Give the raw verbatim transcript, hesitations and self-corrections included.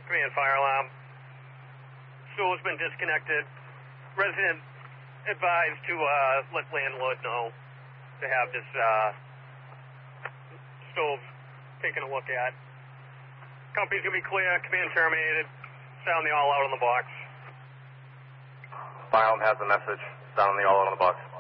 Command fire alarm. Stove's been disconnected. Resident advised to uh, let landlord know to have this uh, stove taken a look at. Company's going to be clear. Command terminated. Sound the all out on the box. Fire alarm has the message. Sound the all out on the box.